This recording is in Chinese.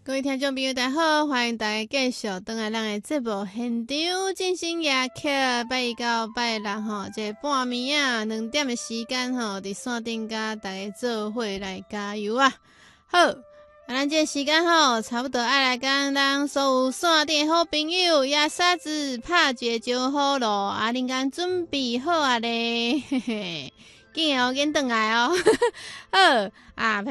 各位听众朋友，大家好，欢迎大家继续回来咱的节目现场进行夜曲，拜一到拜六吼，这半暝啊2点的时间吼，伫线顶甲大家做伙来加油啊！好，咱这时间吼，差不多爱来跟咱所有线顶的好朋友亚沙子拍一招好咯，啊，恁敢准备好啊咧？嘿嘿，紧哦，紧转来哦，好啊。